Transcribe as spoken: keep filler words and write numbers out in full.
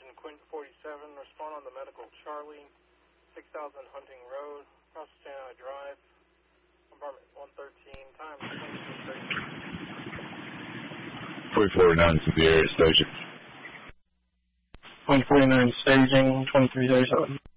Agent Quint forty-seven, respond on the medical Charlie, six thousand Hunting Road, across Stana Drive, compartment one thirteen, time twenty-two thirty. three forty-nine Superior Station. one forty-nine staging, twenty-three thirty-seven.